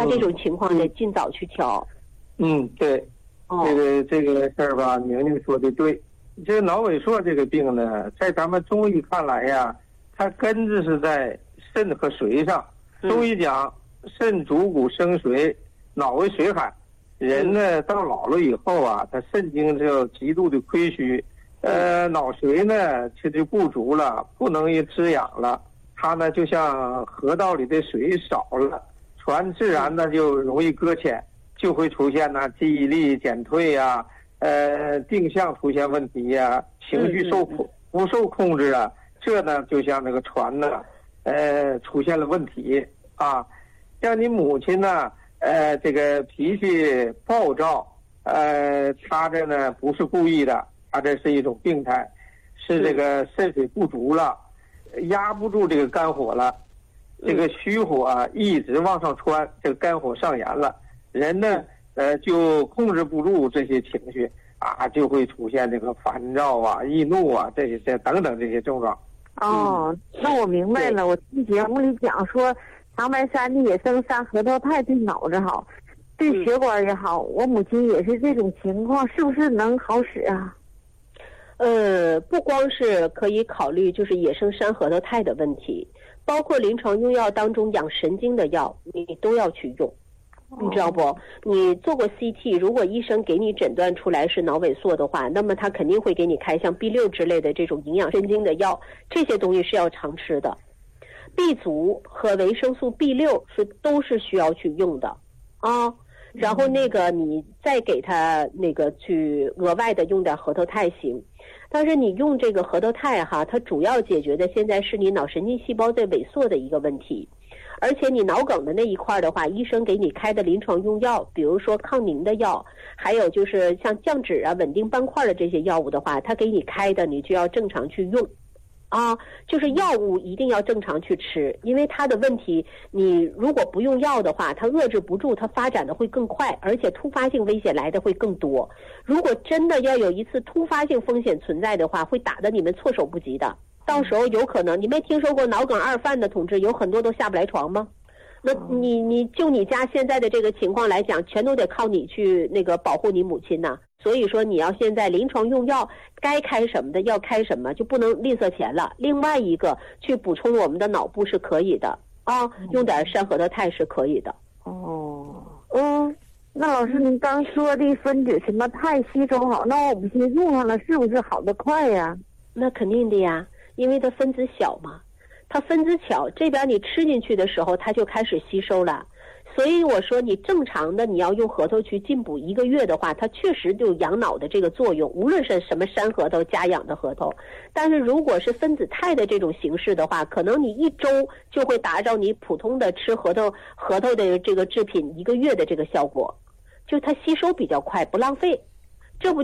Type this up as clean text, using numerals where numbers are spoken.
他这种情况得尽早去调。 对，这个事儿吧，宁宁说的对。这个脑萎缩这个病呢，在咱们中医看来呀，它根子是在肾和髓上。中医讲肾主骨生髓，脑为髓海。人呢到老了以后啊，他肾精就极度的亏虚，脑髓呢其实不足了，不能滋养了。它呢就像河道里的水少了，船自然呢就容易搁浅，就会出现呢记忆力减退呀，定向出现问题呀，情绪不受控制啊。这呢就像那个船呢，出现了问题啊。像你母亲呢，这个脾气暴躁，她这呢不是故意的，她这是一种病态，是这个肾水不足了，压不住这个肝火了，这个虚火啊一直往上窜，这个肝火上炎了，人呢就控制不住这些情绪啊，就会出现这个烦躁啊、易怒啊这等等这些症状。 那我明白了。我听节目里讲说，长白山的野生山核桃肽对脑子好，对血管也好。我母亲也是这种情况，是不是能好使啊？ 不光是可以考虑就是野生山核桃肽的问题，包括临床用药当中养神经的药，你都要去用。你知道不？你做过 CT， 如果医生给你诊断出来是脑萎缩的话，那么他肯定会给你开像 B6 之类的这种营养神经的药，这些东西是要常吃的。B 族和维生素 B6都是需要去用的啊。然后那个你再给他那个去额外的用点核桃肽行，但是你用这个核桃肽哈，它主要解决的现在是你脑神经细胞在萎缩的一个问题。而且你脑梗的那一块的话，医生给你开的临床用药，比如说抗凝的药，还有就是像降脂啊、稳定斑块的这些药物的话，他给你开的你就要正常去用啊。就是药物一定要正常去吃，因为它的问题，你如果不用药的话，它遏制不住，它发展的会更快，而且突发性危险来的会更多。如果真的要有一次突发性风险存在的话，会打得你们措手不及的。到时候有可能，你没听说过脑梗2犯的同志有很多都下不来床吗？那你就你家现在的这个情况来讲，全都得靠你去那个保护你母亲呐。所以说你要现在临床用药该开什么的要开什么，就不能吝啬钱了。另外一个去补充我们的脑部是可以的啊，用点山核桃肽是可以的。 那老师您刚说的分子什么肽吸收好，那我母亲用上了是不是好得快呀？ 那肯定的呀，因为它分子小嘛，它分子小，这边你吃进去的时候它就开始吸收了。所以我说你正常的你要用核桃去进补1个月的话，它确实就养脑的这个作用，无论是什么山核桃家养的核桃。但是如果是分子肽的这种形式的话，可能你1周就会达到你普通的吃核桃的这个制品1个月的这个效果，就是它吸收比较快，不浪费。